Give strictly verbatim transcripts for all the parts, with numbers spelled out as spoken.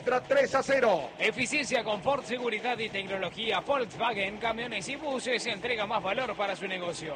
Riestra tres a cero. Eficiencia, confort, seguridad y tecnología. Volkswagen, camiones y buses, entrega más valor para su negocio.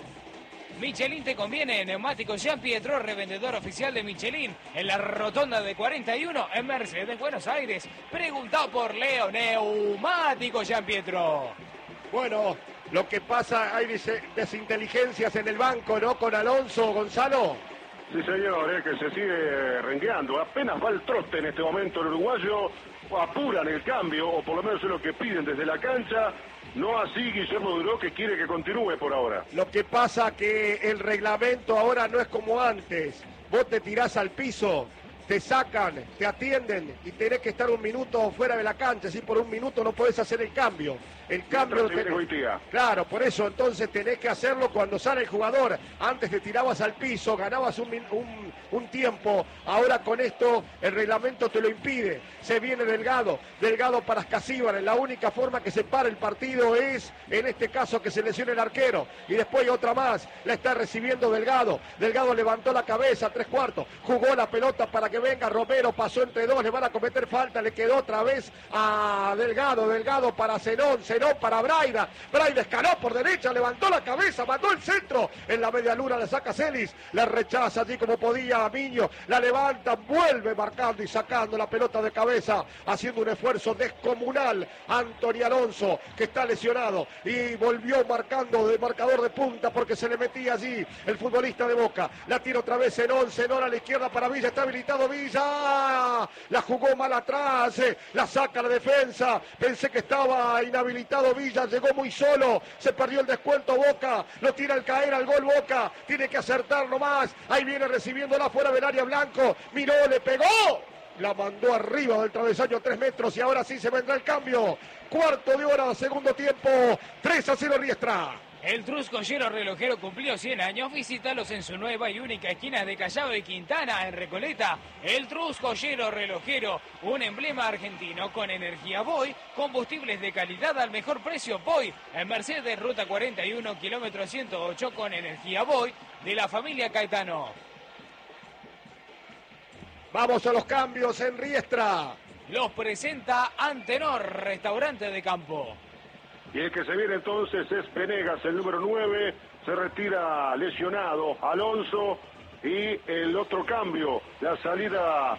Michelin te conviene. Neumáticos Jean Pietro, revendedor oficial de Michelin, en la rotonda de cuarenta y uno en Mercedes, Buenos Aires. Preguntado por Leo. Neumáticos Jean Pietro. Bueno, lo que pasa, hay des- desinteligencias en el banco, ¿no? Con Alonso, Gonzalo. Sí, señor, eh, que se sigue rengueando. Apenas va el trote en este momento el uruguayo. Apuran el cambio, o por lo menos es lo que piden desde la cancha. No así Guillermo Duró, que quiere que continúe por ahora. Lo que pasa que el reglamento ahora no es como antes. Vos te tirás al piso, te sacan, te atienden y tenés que estar un minuto fuera de la cancha. Si por un minuto no podés hacer el cambio. El cambio... Mientras se viene Goitia. Claro, por eso entonces tenés que hacerlo cuando sale el jugador. Antes te tirabas al piso, ganabas un, min- un, un tiempo. Ahora con esto el reglamento te lo impide. Se viene Delgado, Delgado para Ascasíbar. La única forma que se para el partido es, en este caso, que se lesione el arquero. Y después hay otra más, la está recibiendo Delgado. Delgado levantó la cabeza, tres cuartos. Jugó la pelota para que venga Romero, pasó entre dos, le van a cometer falta. Le quedó otra vez a Delgado, Delgado para Zenón, Zenón para Braida. Braida escaló por derecha, levantó la cabeza, mandó el centro. En la media luna le saca Celis, la rechaza allí como podía a Miño. La levanta, vuelve marcando y sacando la pelota de cabeza, haciendo un esfuerzo descomunal. Anthony Alonso, que está lesionado y volvió marcando de marcador de punta porque se le metía allí el futbolista de Boca. La tira otra vez Zenón, Zenón a la izquierda para Villa, está habilitado Villa. La jugó mal atrás, eh, la saca la defensa. Pensé que estaba inhabilitado Villa, llegó muy solo, se perdió el descuento Boca, lo tira al caer al gol Boca, tiene que acertar nomás. Ahí viene recibiéndola fuera del área Blanco, miró, le pegó. La mandó arriba del travesaño tres metros y ahora sí se vendrá el cambio. Cuarto de hora, segundo tiempo, tres a cero Riestra. El Trusco Llero Relojero cumplió cien años. Visítalos en su nueva y única esquina de Callao y Quintana, en Recoleta. El Trusco Llero Relojero, un emblema argentino con energía Boy, combustibles de calidad al mejor precio Boy. En Mercedes, ruta cuarenta y uno, kilómetro ciento ocho, con energía Boy, de la familia Caetano. Vamos a los cambios en Riestra. Los presenta Antenor, restaurante de campo. Y el que se viene entonces es Venegas, el número nueve, se retira lesionado Alonso, y el otro cambio, la salida,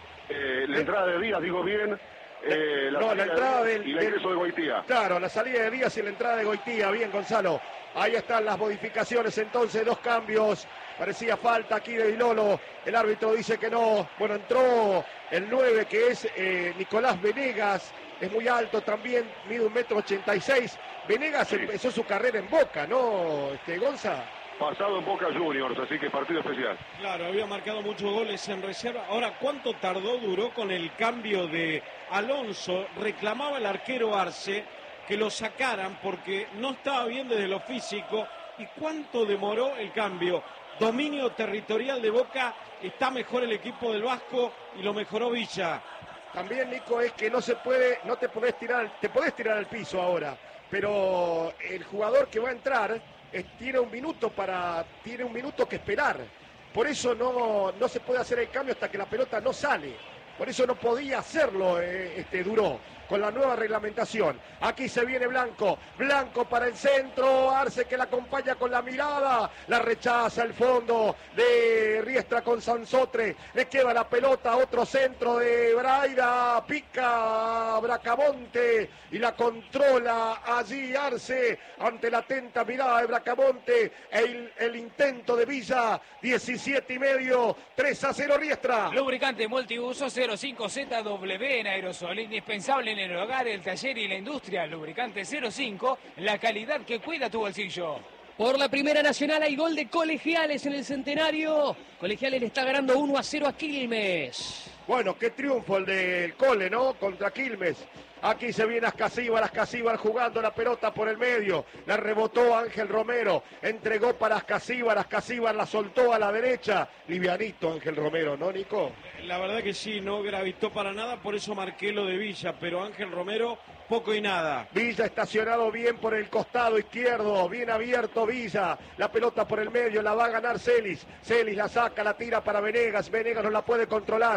eh, la entrada de Díaz, digo bien, eh, la, no, la entrada del, y el ingreso de Goitia. Claro, la salida de Díaz y la entrada de Goitia, bien Gonzalo. Ahí están las modificaciones entonces, dos cambios. Parecía falta aquí de Dilolo, el árbitro dice que no. Bueno, entró el nueve, que es eh, Nicolás Venegas, es muy alto también, mide un metro ochenta y seis. Venegas sí. Empezó su carrera en Boca, ¿no, este, Gonza? Pasado en Boca Juniors, así que partido especial. Claro, había marcado muchos goles en reserva. Ahora, ¿cuánto tardó, duró con el cambio de Alonso? Reclamaba el arquero Arce que lo sacaran porque no estaba bien desde lo físico. ¿Y cuánto demoró el cambio? Dominio territorial de Boca, está mejor el equipo del Vasco y lo mejoró Villa. También, Nico, es que no se puede, no te podés tirar, te podés tirar al piso ahora, pero el jugador que va a entrar eh, tiene un minuto para, tiene un minuto que esperar. Por eso no, no se puede hacer el cambio hasta que la pelota no sale. Por eso no podía hacerlo, eh, este Duró, con la nueva reglamentación. Aquí se viene Blanco, Blanco para el centro, Arce que la acompaña con la mirada, la rechaza el fondo de Riestra con Sansotre, le queda la pelota, otro centro de Braida, pica Bracamonte y la controla allí Arce ante la atenta mirada de Bracamonte, el, el intento de Villa, diecisiete y medio, tres a cero Riestra. Lubricante multiuso cero cinco Z W en aerosol, indispensable en el hogar, el taller y la industria. Lubricante cero cinco, la calidad que cuida tu bolsillo. Por la Primera Nacional hay gol de Colegiales en el Centenario. Colegiales le está ganando uno a cero a Quilmes. Bueno, qué triunfo el del Cole, ¿no? Contra Quilmes. Aquí se viene Ascasíbar, Ascasíbar jugando la pelota por el medio. La rebotó Ángel Romero. Entregó para Ascasíbar. Ascasíbar la soltó a la derecha. Livianito Ángel Romero, ¿no, Nico? La verdad que sí, no gravitó para nada, por eso marqué lo de Villa. Pero Ángel Romero, poco y nada. Villa estacionado bien por el costado izquierdo. Bien abierto Villa. La pelota por el medio. La va a ganar Celis. Celis la saca, la tira para Venegas. Venegas no la puede controlar. Está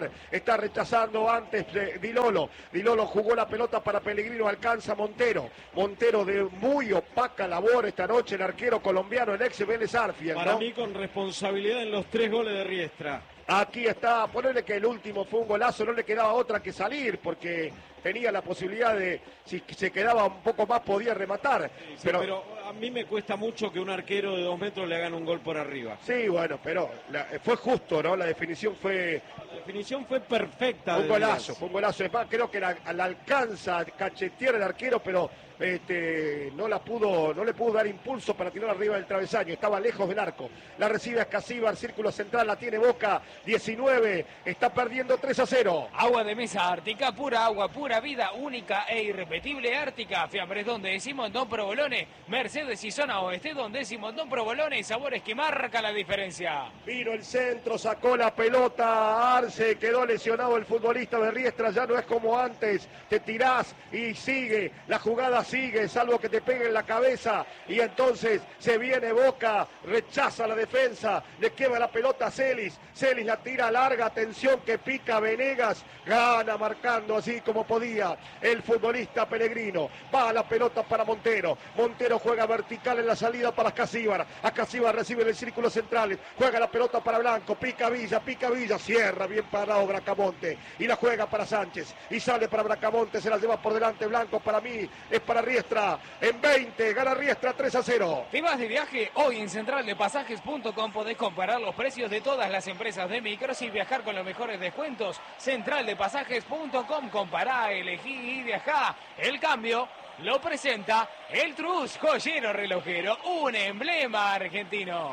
está rechazando antes de Di Lolo. Di Lolo jugó la pelota para Pellegrino, alcanza Montero. Montero de muy opaca labor esta noche, el arquero colombiano, el ex Vélez Arfield, Para ¿no? mí con responsabilidad en los tres goles de Riestra. Aquí está, ponerle que el último fue un golazo, no le quedaba otra que salir, porque tenía la posibilidad de, si se quedaba un poco más, podía rematar. Sí, pero, pero a mí me cuesta mucho que un arquero de dos metros le hagan un gol por arriba. sí, bueno, pero la- fue justo, ¿no? La definición fue La definición fue perfecta. un de golazo, Díaz. fue un golazo. Es más, creo que la, la alcanza a cachetear el arquero, pero este, no la pudo, no le pudo dar impulso para tirar arriba del travesaño, estaba lejos del arco. La recibe Escasíbar, círculo central, la tiene Boca, diecinueve, está perdiendo tres a cero. Agua de mesa Ártica, pura agua, pura vida, única e irrepetible Ártica. Fiambres donde decimos Don Provolone, Mercedes y zona oeste donde decimos Don Provolone, sabores que marcan la diferencia. Vino el centro, sacó la pelota, Arce, quedó lesionado el futbolista de Riestra, ya no es como antes, te tirás y sigue, la jugada sigue, salvo que te pegue en la cabeza, y entonces se viene Boca, rechaza la defensa, le quema la pelota a Celis, Celis la tira larga, atención que pica Venegas, gana marcando así como podía el futbolista Pellegrino, va la pelota para Montero, Montero juega vertical en la salida para Escasíbar, Escasíbar recibe en el círculo central, juega la pelota para Blanco, pica Villa, pica Villa, cierra bien parado Bracamonte, y la juega para Sánchez, y sale para Bracamonte, se la lleva por delante Blanco, para mí es para Riestra, en veinte, gana Riestra tres a cero. ¿Te vas de viaje? Hoy en central de pasajes punto com podés comparar los precios de todas las empresas de micros y viajar con los mejores descuentos. central de pasajes punto com, compará, elegí y viajá. El cambio lo presenta el Trus Joyero Relojero, un emblema argentino.